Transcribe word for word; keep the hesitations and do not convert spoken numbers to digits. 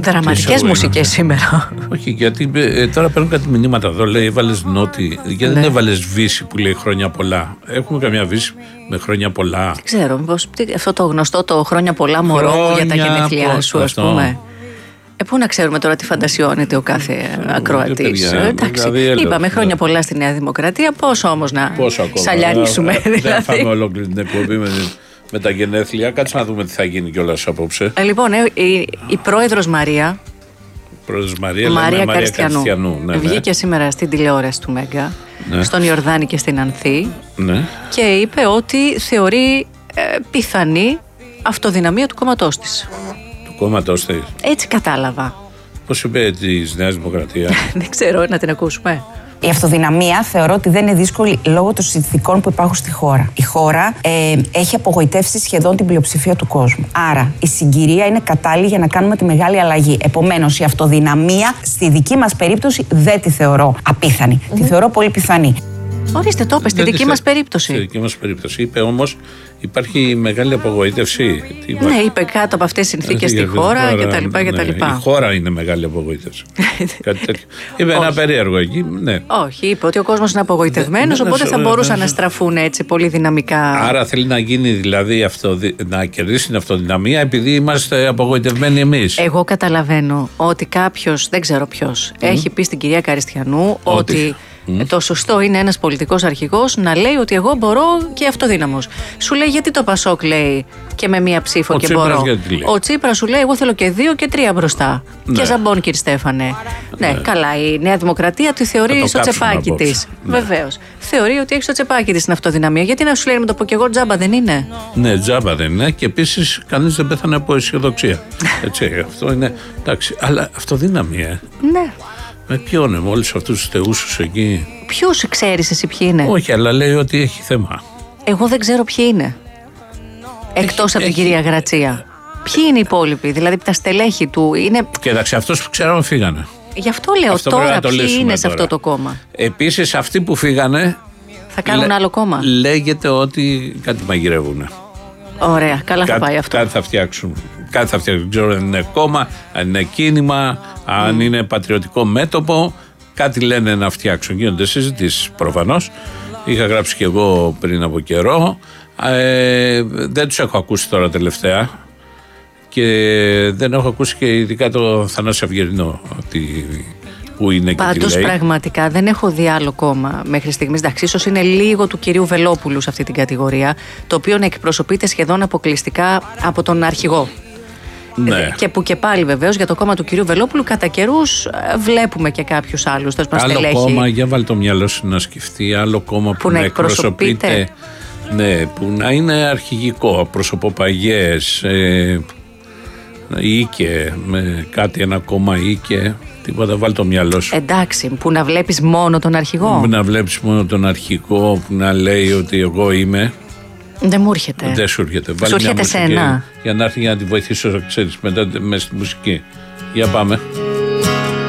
Δραματικές μουσικές σήμερα. Όχι, γιατί ε, τώρα παίρνουν κάτι μηνύματα εδώ. Λέει, έβαλες νότι. Γιατί Ναι. δεν έβαλες Βύση που λέει χρόνια πολλά. Έχουμε καμιά Βύση με χρόνια πολλά? Δεν ξέρω, μήπως αυτό το γνωστό το χρόνια πολλά μωρό μου για τα Χρόνια γενέθλιά πο- σου, ας αυτό. πούμε. Ε, πού να ξέρουμε τώρα τι φαντασιώνεται ο κάθε ακροατής. παιδιά, Ε, Εντάξει, δηλαδή, έλεος, είπαμε ναι. χρόνια πολλά στη Νέα Δημοκρατία. Πόσο όμως να Πόσο ακόμα? σαλιαρίσουμε, Ε, Δεν δηλαδή. φάμε ολόκληρη την εκπομπή με, με τα γενέθλια. Κάτσε να δούμε τι θα γίνει κιόλας απόψε. Ε, λοιπόν, ε, η, η πρόεδρος Μαρία, Πρόεδρος Μαρία, Μαρία λέμε, Μαρία Καριστιανού, Καριστιανού. Ναι, ναι. βγήκε σήμερα στην τηλεόραση του Μέγκα, Ναι. στον Ιορδάνη και στην Ανθή, Ναι. και είπε ότι θεωρεί ε, πιθανή αυτοδυναμία του κόμματός της. Του κόμματος της. Έτσι κατάλαβα. Πώς είπε της Νέας Δημοκρατία? Δεν ξέρω, να την ακούσουμε. Η αυτοδυναμία θεωρώ ότι δεν είναι δύσκολη λόγω των συνθηκών που υπάρχουν στη χώρα. Η χώρα ε, έχει απογοητεύσει σχεδόν την πλειοψηφία του κόσμου. Άρα η συγκυρία είναι κατάλληλη για να κάνουμε τη μεγάλη αλλαγή. Επομένως, η αυτοδυναμία στη δική μας περίπτωση δεν τη θεωρώ απίθανη. Τη θεωρώ πολύ πιθανή. Ορίστε, το είπε στη Δεν δική της- μας Στη περίπτωση. δική μας περίπτωση. Είπε όμως υπάρχει μεγάλη απογοήτευση. Τι Ναι, υπάρχει? είπε κάτω από αυτές τις συνθήκες στη Για την χώρα χώρα, κτλ. ναι, κτλ. Η χώρα είναι μεγάλη απογοήτευση. Κάτι τέτοιο. Είπε ένα Όχι. περίεργο εκεί. Ναι. Όχι, είπε ότι ο κόσμος είναι απογοητευμένος, Ναι, ναι, οπότε ναι, θα ναι, μπορούσαν ναι. να στραφούν έτσι πολύ δυναμικά. Άρα θέλει να γίνει δηλαδή αυτό, να κερδίσει την αυτοδυναμία επειδή είμαστε απογοητευμένοι εμείς. Εγώ καταλαβαίνω ότι κάποιος, δεν ξέρω ποιος, έχει πει στην κυρία Καριστιανού ότι, Ότι. το σωστό είναι ένας πολιτικός αρχηγός να λέει ότι εγώ μπορώ και αυτοδύναμος. Σου λέει γιατί το Πασόκ λέει και με μία ψήφο Ο και Τσίπρας μπορώ. γιατί λέει? Ο Τσίπρας σου λέει εγώ θέλω και δύο και τρία μπροστά. Ναι. Και ζαμπόν, κύριε Στέφανε. Ναι, Ναι. καλά, η Νέα Δημοκρατία τη θεωρεί Θα το στο κάψουμε τσεπάκι απόψε. της. Ναι. Βεβαίως. Θεωρεί ότι έχει στο τσεπάκι της την αυτοδυναμία. Γιατί να σου λέει με το πω και εγώ τζάμπα δεν είναι. Ναι, τζάμπα δεν είναι και επίσης κανείς δεν πέθανε από αισιοδοξία. Έτσι, αυτό είναι. Εντάξει, αλλά αυτοδυναμία. ε. Ναι. Με ποιον, με όλους αυτούς τους θεούσους εκεί? Ποιους ξέρεις εσύ ποιοι είναι? Όχι, αλλά λέει ότι έχει θέμα. Εγώ δεν ξέρω ποιοι είναι. Εκτός από την έχει- κυρία Γρατσία. Ποιοι είναι οι υπόλοιποι, δηλαδή τα στελέχη του είναι. Και εντάξει, αυτούς που ξέραμε φύγανε. Γι' αυτό λέω Αυτό πρέπει τώρα να το ποιοι λύσουμε είναι σε τώρα. αυτό το κόμμα. Επίσης, αυτοί που φύγανε. Θα κάνουν λέ- άλλο κόμμα. Λέγεται ότι κάτι μαγειρεύουν. Ωραία, καλά θα πάει αυτό. Κάτι θα φτιάξουν. Κάτι θα φτιάξουν. Δεν ξέρω αν είναι κόμμα, αν είναι κίνημα, αν είναι πατριωτικό μέτωπο. Κάτι λένε να φτιάξουν. Γίνονται συζητήσεις προφανώς. Είχα γράψει κι εγώ πριν από καιρό. Ε, δεν τους έχω ακούσει τώρα τελευταία. Και δεν έχω ακούσει και ειδικά το Θανάση Αυγερινό. Ότι που είναι και τι Πάντως λέει. πραγματικά δεν έχω δει άλλο κόμμα μέχρι στιγμής. Εντάξει, ίσως είναι λίγο του κυρίου Βελόπουλου σε αυτή την κατηγορία, το οποίο να εκπροσωπείται σχεδόν αποκλειστικά από τον αρχηγό. Ναι. Ε, Και που και πάλι βεβαίως για το κόμμα του κυρίου Βελόπουλου κατά καιρούς ε, βλέπουμε και κάποιους άλλους. τέλος πάντων, Άλλο στελέχη. κόμμα, για βάλει το μυαλό σου να σκεφτεί, άλλο κόμμα που, Που να εκπροσωπείται. Ναι, που να είναι αρχηγικό, προσωποπαγιές, ε, οίκε, με κάτι ένα κόμμα οίκε, τίποτα, βάλει το μυαλό σου. Εντάξει, που να βλέπεις μόνο τον αρχηγό. Που να βλέπεις μόνο τον αρχηγό που να λέει ότι εγώ είμαι. Δεν μου έρχεται. Δεν σου έρχεται. Βάλει Σου μια έρχεται μουσική σένα. για να έρθει για να τη βοηθήσω, ξέρεις, μετά μέσα στη μουσική. Για πάμε.